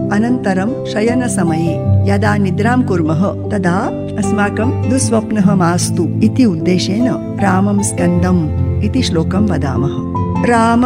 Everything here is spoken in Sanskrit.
अनन्तरं शयनसमये यदा निद्रां कुर्मः तदा अस्माकं दुःस्वप्नः मास्तु इति उद्देशेन रामं स्कन्दम् इति श्लोकं वदामः। राम